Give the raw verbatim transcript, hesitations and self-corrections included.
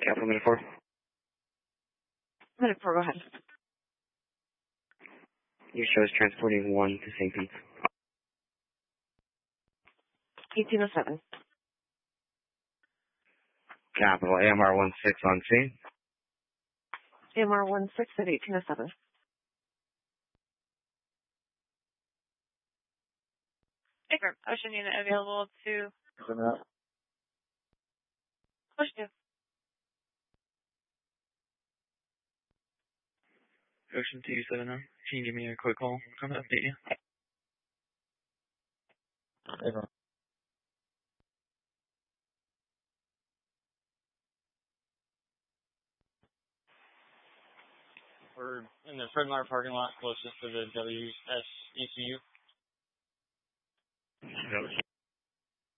Alpha Minute four. Minute four, go ahead. Your show is transporting one to Saint Pete. eighteen oh seven. Capital A M R one six on scene. A M R one six at eighteen oh seven. Affirm. Ocean unit available to... Push two. Ocean two seven nine. Can you give me a quick call? I'm going to update you. Affirm. We're in the Fred Meyer parking lot closest to the W S E C U.